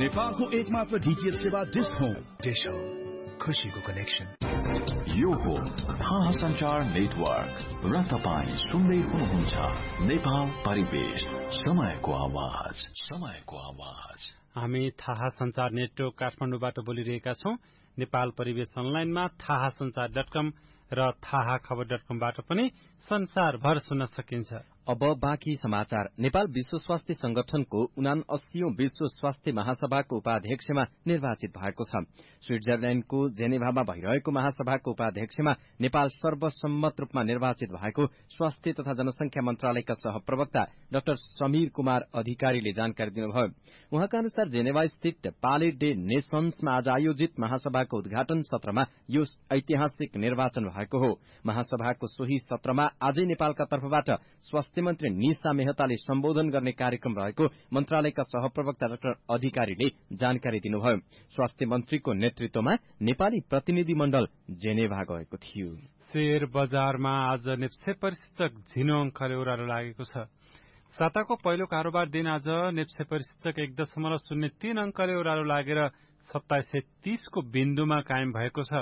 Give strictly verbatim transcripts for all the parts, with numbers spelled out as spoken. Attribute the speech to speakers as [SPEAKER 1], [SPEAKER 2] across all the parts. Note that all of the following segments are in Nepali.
[SPEAKER 1] नेपालको एकमात्र डीटीएच सेवा डिश होम।
[SPEAKER 2] डिश होम, खुशीको कनेक्सन।
[SPEAKER 3] यो हो थाहा संचार नेटवर्क र तपाईँ सुन्दै हुनुहुन्छ नेपाल परिवेश, समयको आवाज, समयको आवाज।
[SPEAKER 4] हामी थाहा संचार नेटवर्क काठमाडौँबाट बोलिरहेका छौं। नेपाल परिवेश अनलाइनमा थाहा संचार डट कम र थाहा खबर डट कमबाट पनि संसारभर सुन्न सकिन्छ।
[SPEAKER 5] अब बाँकी समाचार। नेपाल विश्व स्वास्थ्य संगठनको उनाअसीऔं विश्व स्वास्थ्य महासभाको उपाध्यक्षमा निर्वाचित भएको छ। स्विट्जरल्याण्डको जेनेभामा भइरहेको महासभाको उपाध्यक्षमा नेपाल सर्वसम्मत रूपमा निर्वाचित भएको स्वास्थ्य तथा जनसंख्या मन्त्रालयका सहप्रवक्ता डाक्टर समीर कुमार अधिकारीले जानकारी दिनुभयो। उहाँका अनुसार जेनेभा स्थित पाले डे नेशन्समा आज आयोजित महासभाको उद्घाटन सत्रमा यो ऐतिहासिक निर्वाचन भएको हो। महासभाको सोही सत्रमा आजै नेपालका तर्फबाट स्वास्थ्य मन्त्री निशा मेहताले सम्बोधन गर्ने कार्यक्रम रहेको मन्त्रालयका सहप्रवक्ता डाक्टर अधिकारीले जानकारी दिनुभयो। स्वास्थ्य मन्त्रीको नेतृत्वमा नेपाली प्रतिनिधि मण्डल जेनेभा गएको थियो।
[SPEAKER 4] शेयर बजारमा आज नेप्से परिसूचक झिनो अंकले ओह्रालो लागेको छ। साताको पहिलो कारोबार दिन आज नेप्से परिसूचक एक दशमलव शून्य तीन अंकले ओह्रालो लागेर सत्ताइस सय तीसको बिन्दुमा कायम भएको छ।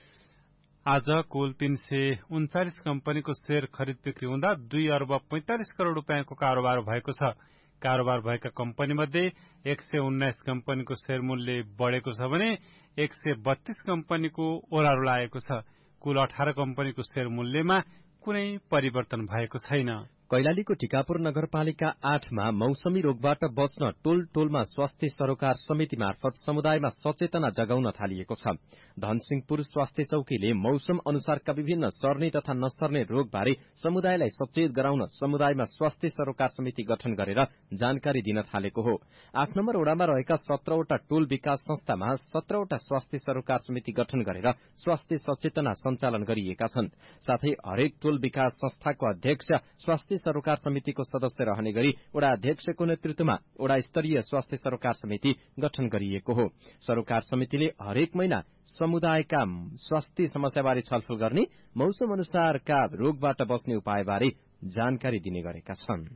[SPEAKER 4] आज कुल तीन सय उन्चालिस कम्पनीको शेयर खरिद बिक्री हुँदा दुई अर्ब पैंतालिस करोड़ रूपियाँको कारोबार भएको छ। कारोबार भएका कम्पनी मध्ये एक सय उन्नाइस कम्पनीको शेयर मूल्य बढ़ेको छ भने एक सय बत्तीस कम्पनीको ओह्रालो लागेको छ। कुल अठार कम्पनीको शेयर मूल्यमा कुनै परिवर्तन भएको छैन।
[SPEAKER 5] कैलालीको टिकापुर नगरपालिका आठमा मौसमी रोगबाट बच्न टोल टोलमा स्वास्थ्य सरोकार समिति मार्फत समुदायमा सचेतना जगाउन थालिएको छ। धनसिंहपुर स्वास्थ्य चौकीले मौसम अनुसारका विभिन्न सर्ने तथा नसर्ने रोगबारे समुदायलाई सचेत गराउन समुदायमा स्वास्थ्य सरोकार समिति गठन गरेर जानकारी दिन थालेको हो। आठ नम्बर वडामा रहेका सत्रवटा टोल विकास संस्थामा सत्रवटा स्वास्थ्य सरोकार समिति गठन गरेर स्वास्थ्य सचेतना सञ्चालन गरिएका छन्। साथै हरेक टोल विकास संस्थाको अध्यक्ष स्वास्थ्य सरोकार समितिको सदस्य रहने गरी वडा अध्यक्षको नेतृत्वमा वडा स्तरीय स्वास्थ्य सरोकार समिति गठन गरिएको हो। सरोकार समितिले हरेक महिना समुदायका स्वास्थ्य समस्याबारे छलफल गर्ने, मौसम अनुसारका रोगबाट बच्ने उपायबारे जानकारी दिने गरेका छन्।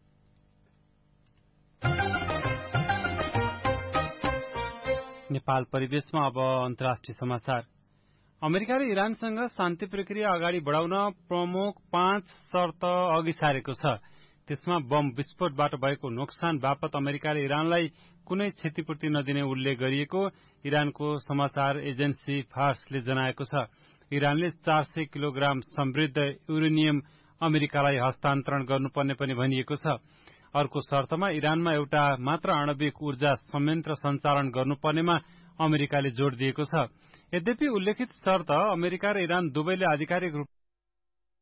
[SPEAKER 4] नेपाल परिवेशमा अब अन्तर्राष्ट्रिय समाचार। अमेरिकाले इरानसँग शान्ति प्रक्रिया अगाडि बढ़ाउन प्रमुख पाँच शर्त अघि सारेको छ। त्यसमा बम विस्फोटबाट भएको नोक्सान बापत अमेरिकाले इरानलाई कुनै क्षतिपूर्ति नदिने उल्लेख गरिएको इरानको समाचार एजेन्सी फार्सले जनाएको छ। इरानले चार सय किलोग्राम समृद्ध युरेनियम अमेरिकालाई हस्तान्तरण गर्नुपर्ने पनि भनिएको छ। अर्को शर्तमा इरानमा एउटा मात्र आणविक ऊर्जा संयन्त्र सञ्चालन गर्नुपर्नेमा अमेरिकाले जोड़ दिएको छ। यद्यपि उल्लेखित शर्त अमेरिका र इरान दुवैले आधिकारिक रूप